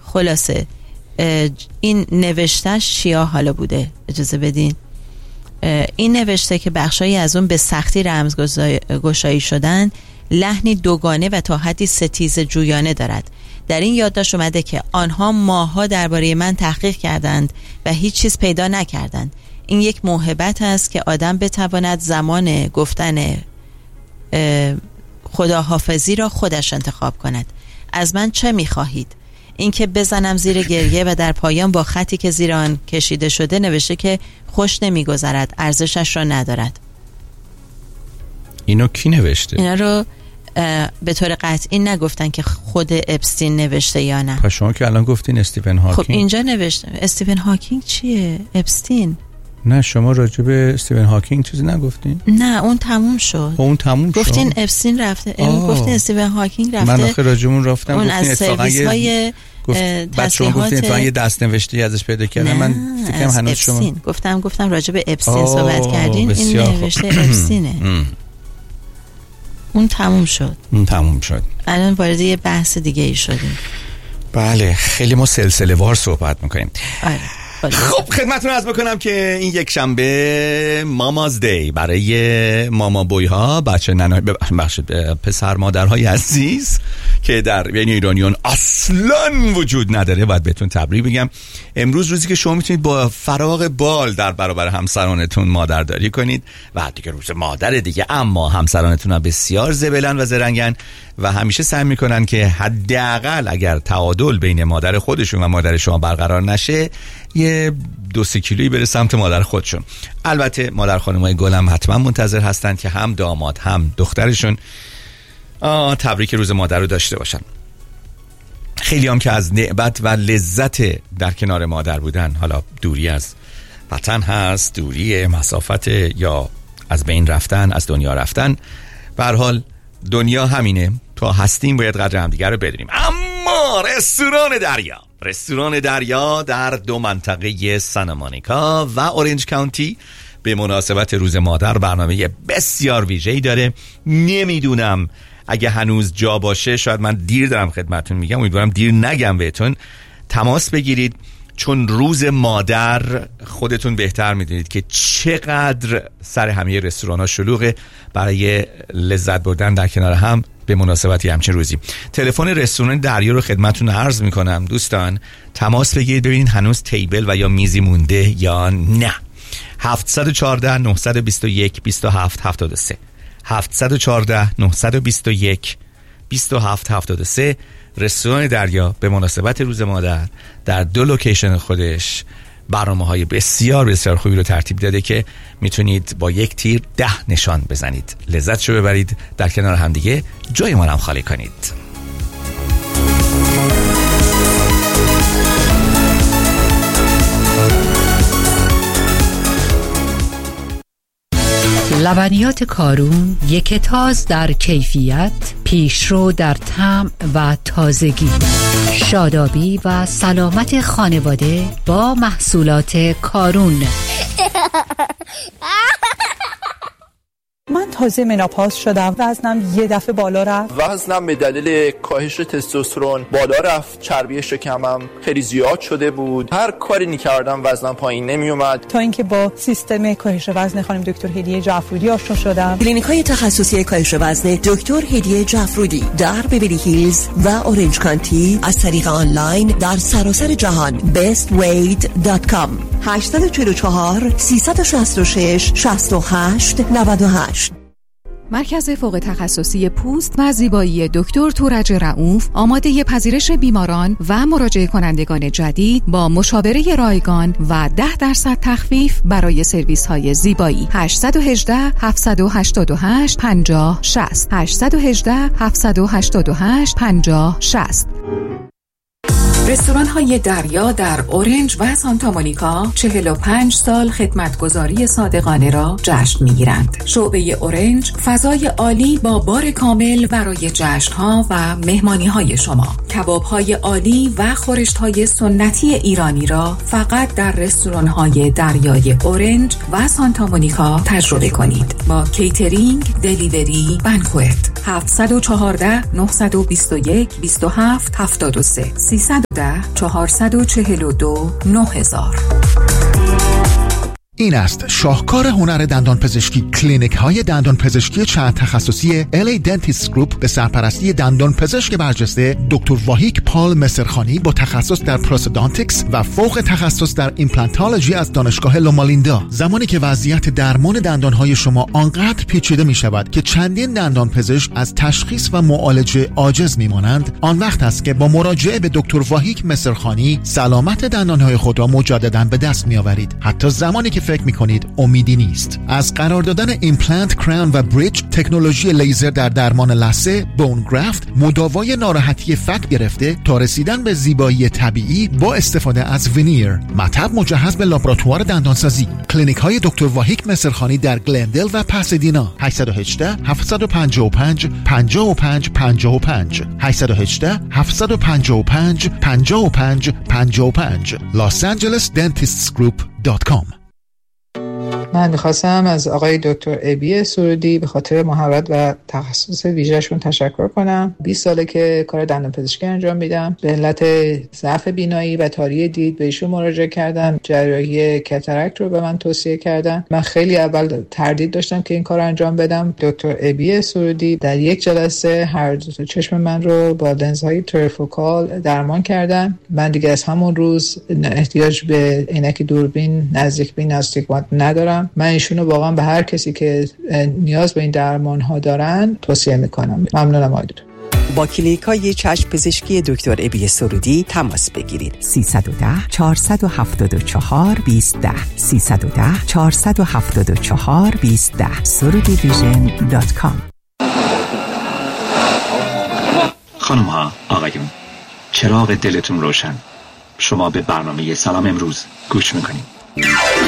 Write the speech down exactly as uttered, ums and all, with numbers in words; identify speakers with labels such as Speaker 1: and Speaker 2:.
Speaker 1: خلاصه این نوشتهش چیا حالا بوده؟ اجازه بدین. این نوشته که بخشایی از اون به سختی رمزگشایی شدن، لحنی دوگانه و تا حدی ستیز جویانه دارد. در این یادداشت اومده که آنها ماه‌ها درباره من تحقیق کردند و هیچ چیز پیدا نکردند. این یک موهبت است که آدم بتواند زمان گفتن خداحافظی را خودش انتخاب کند. از من چه می‌خواهید؟ اینکه بزنم زیر گریه و در پایان با خطی که زیر آن کشیده شده نوشته که خوش نمی‌گذرد، ارزشش را ندارد.
Speaker 2: اینو کی نوشته؟
Speaker 1: اینا رو به طور قطعی نگفتن که خود اپستین نوشته یا نه.
Speaker 2: پس شما که الان گفتین استیون هاکینگ.
Speaker 1: خب اینجا نوشته. استیون هاکینگ چیه؟ اپستین.
Speaker 2: نه شما راجع به استیون هاکینگ چیزی نگفتین؟
Speaker 1: نه اون تموم شد.
Speaker 2: اون تموم شد.
Speaker 1: گفتین اپستین رفته. این گفتین استیون هاکینگ رفته.
Speaker 2: من آخه راجع اون رفتم
Speaker 1: اون
Speaker 2: گفتین
Speaker 1: از سرویس های
Speaker 2: بعد شما گفتین اتفاقا یه دست نوشته ازش پیدا کردم. من فکرم هنوز شما
Speaker 1: گفتم گفتم راجع به اپستین صحبت کردین. این نوشته اپستینه. اون تموم شد.
Speaker 2: اون تموم شد.
Speaker 1: الان وارد یه بحث دیگه ای شدیم.
Speaker 2: بله خیلی ما سلسله وار صحبت میکنیم.
Speaker 1: آره.
Speaker 2: خب خدمتتون عرض بکنم که این یک شنبه ماماز دی برای ماما بوی ها، بچه ننای ببخشید پسر مادرهای عزیز که در بین ایرانیان اصلا وجود نداره، باید بهتون تبریک بگم. امروز روزی که شما میتونید با فراغ بال در برابر همسرانتون مادرداری کنید و دیگه روز مادر دیگه، اما همسرانتون هم بسیار زبلن و زرنگن و همیشه سعی میکنن که حداقل اگر تعادل بین مادر خودشون و مادر شما برقرار نشه یه دو سه کیلویی بره سمت مادر خودشون. البته مادر خانمای گلم حتما منتظر هستن که هم داماد هم دخترشون آه تبریک روز مادر رو داشته باشن. خیلی هم که از نعمت و لذت در کنار مادر بودن، حالا دوری از وطن هست، دوری مسافت یا از بین رفتن، از دنیا رفتن، به هر حال دنیا همینه، تا هستیم باید قدر همدیگر رو بدونیم. اما رستوران دریا رستوران دریا در دو منطقه سانتا مونیکا و اورنج کانتی به مناسبت روز مادر برنامه بسیار ویژه‌ای داره. نمیدونم اگه هنوز جا باشه، شاید من دیر دارم خدمتون میگم، امیدوارم دیر نگم بهتون، تماس بگیرید، چون روز مادر خودتون بهتر میدونید که چقدر سر همه رستوران ها شلوغه. برای لذت بردن در کنار هم به مناسبتی همچین روزی تلفن رستوران دریا رو خدمتتون عرض میکنم. دوستان تماس بگیرید ببینید هنوز تیبل و یا میزی مونده یا نه. هفت یک چهار نه دو یک دو هفت هفت سه هفت یک چهار نه دو یک دو هفت هفت سه. رستوران دریا به مناسبت روز مادر در دو لوکیشن خودش برنامه‌های بسیار بسیار خوبی رو ترتیب داده که میتونید با یک تیر ده نشان بزنید، لذتشو ببرید، در کنار هم دیگه جای ما رو هم خالی کنید.
Speaker 3: لبنیات کارون، یک تاز در کیفیت، پیشرو در طعم و تازگی، شادابی و سلامت خانواده با محصولات کارون.
Speaker 4: من تازه مناپاز شدم، وزنم یه دفعه بالا رفت.
Speaker 5: وزنم به دلیل کاهش تستوسترون بالا رفت، چربی شکمم خیلی زیاد شده بود، هر کاری می‌کردم وزنم پایین نمی اومد،
Speaker 4: تا اینکه با سیستم کاهش وزن خانم دکتر هدیه جعفرودی آشنا شدم.
Speaker 6: کلینیک‌های تخصصی کاهش وزن دکتر هدیه جعفرودی در بیولی هیلز و اورنج کانتی از طریق آنلاین در سراسر جهان best weight dot com. هشت چهار چهار سه شش شش شش هشت نه هشت.
Speaker 7: مرکز فوق تخصصی پوست و زیبایی دکتر تورج رؤوف آماده پذیرش بیماران و مراجعه کنندگان جدید با مشاوره رایگان و ده درصد تخفیف برای سرویس های زیبایی. هشت یک هشت هفت هشت هشت پنجاه شصت هشت یک هشت هفت هشت هشت پنجاه شصت. رستوران های دریا در اورنج و سانتا مونیکا چهل و پنج سال خدمتگزاری صادقانه را جشن میگیرند. شعبه اورنج فضای عالی با بار کامل برای جشن ها و مهمانی های شما. کباب های عالی و خورشت های سنتی ایرانی را فقط در رستوران های دریای اورنج و سانتا مونیکا تجربه کنید با کیترینگ، دلیوری، بانکوت. هفت یک چهار نه دو یک دو هفت هفت سه سیصد و ده چهارصد و چهل و دو نه هزار.
Speaker 8: این است شاهکار هنر دندان پزشکی. کلینیک های دندان پزشکی چند تخصصی ال ای Dentist Group به سرپرستی دندان پزشک برجسته دکتر واهیک پال مصرخانی با تخصص در پروستودانتیکس و فوق تخصص در ایمپلانتولوژی از دانشگاه لومالیندا. زمانی که وضعیت درمان دندان های شما آنقدر پیچیده می شود که چندین دندان پزشک از تشخیص و معالجه عاجز می مانند، آن وقت است که با مراجعه به دکتر واهیک مصرخانی سلامت دندان های خود را مجددا به دست می آورید، حتی زمانی که فکر میکنید امیدی نیست. از قرار دادن ایمپلنت، کراون و بریج، تکنولوژی لیزر در درمان لثه، بون گرافت، مداوای ناراحتی فک گرفته تا رسیدن به زیبایی طبیعی با استفاده از وینیر، مطب مجهز به لابراتوار دندانسازی. کلینیک های دکتر واهیک مصرخانی در گلندل و پاسادینا. هشت یک هشت هفت پنج پنج پنج پنج پنج پنج هشت یک هشت هفت پنج پنج پنج پنج پنج پنج los angeles dentists group dot com.
Speaker 9: من میخواستم از آقای دکتر ابی سرودی به خاطر مهارت و تخصص ویژه‌شون تشکر کنم. بیست ساله که کار دندان پزشکی انجام میدم. به علت ضعف بینایی و تاری دید به ایشون مراجعه کردم. جراحی کاتاراکت رو به من توصیه کردن. من خیلی اول تردید داشتم که این کار انجام بدم. دکتر ابی سرودی در یک جلسه هر دو چشم من رو با لنزهای تریفوکال درمان کردن. من دیگه از همون روز احتیاج به عینک دوربین نزدیک بین استیگمات ندارم. من ایشونو واقعا به هر کسی که نیاز به این درمان ها دارن توصیه میکنم. ممنونم آقای دکتر.
Speaker 6: با کلینیک های چشم پزشکی دکتر ابی سرودی تماس بگیرید. سیصد و ده چهارصد و هفتاد و چهار بیست ده سیصد و ده چهارصد و هفتاد و چهار بیست ده سرودی ویژن دات کام.
Speaker 10: خانم ها، آقایون، چراغ دلتون روشن. شما به برنامه سلام امروز گوش میکنید.